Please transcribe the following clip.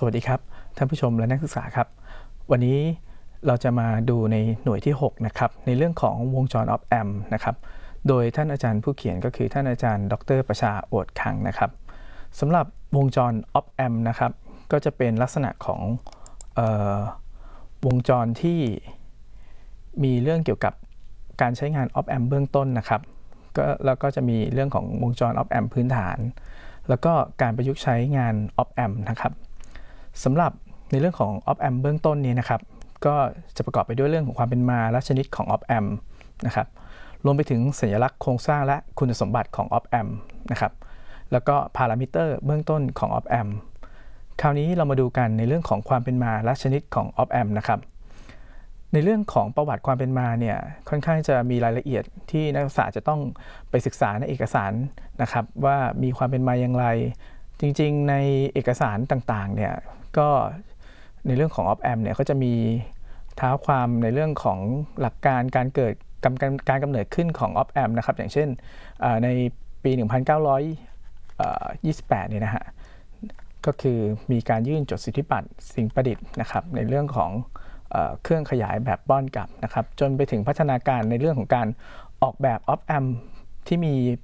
สวัสดีครับท่านผู้ชมและนักศึกษาครับวันนี้เราจะมาดูในหน่วยที่6นะครับในเรื่องของวงจร op amp นะครับโดยท่านอาจารย์ผู้เขียนก็คือท่านอาจารย์ดร.ประชาโอษฐ์คังนะครับสำหรับวงจร op amp นะครับก็จะเป็นลักษณะของวงจรที่มีเรื่องเกี่ยวกับการใช้งาน op amp เบื้องต้นนะครับแล้วก็จะมีเรื่องของวงจร op amp พื้นฐานแล้วก็การประยุกต์ใช้งาน op amp นะครับสำหรับในเรื่องของ op amp เบื้องต้นนี้นะครับก็จะประกอบไปด้วยเรื่องของความเป็นมาและชนิดของ op amp นะครับรวมไปถึงสัญลักษณ์โครงสร้างและคุณสมบัติของ op amp นะครับแล้วก็พารามิเตอร์เบื้องต้นของ op amp คราวนี้เรามาดูกันในเรื่องของความเป็นมาและชนิดของ op amp นะครับในเรื่องของประวัติความเป็นมาเนี่ยค่อนข้างจะมีรายละเอียดที่นักศึกษาจะต้องไปศึกษาในเอกสารนะครับว่ามีความเป็นมาอย่างไรจริงๆในเอกสารต่างๆเนี่ยก็ในเรื่องของ op amp เนี่ยก็จะมีเท้าความในเรื่องของหลักการการเกิดการกำเนิดขึ้นของ op amp นะครับอย่างเช่นในปี 1928เนี่ยนะฮะก็คือมีการยื่นจดสิทธิบัตรสิ่งประดิษฐ์นะครับในเรื่องของเครื่องขยายแบบป้อนกลับนะครับจนไปถึงพัฒนาการในเรื่องของการออกแบบ op amp ที่มี